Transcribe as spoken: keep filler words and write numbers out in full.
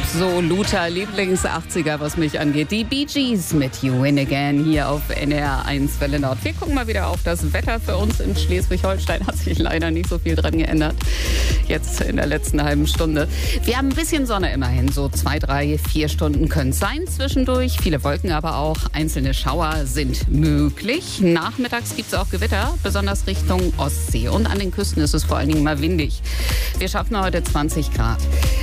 Absoluter Lieblings-achtziger, was mich angeht. Die Bee Gees mit You Win Again hier auf N R eins Welle Nord. Wir gucken mal wieder auf das Wetter für uns in Schleswig-Holstein. Hat sich leider nicht so viel dran geändert. Jetzt in der letzten halben Stunde. Wir haben ein bisschen Sonne immerhin. So zwei, drei, vier Stunden können es sein zwischendurch. Viele Wolken aber auch. Einzelne Schauer sind möglich. Nachmittags gibt es auch Gewitter, besonders Richtung Ostsee. Und an den Küsten ist es vor allen Dingen mal windig. Wir schaffen heute zwanzig Grad.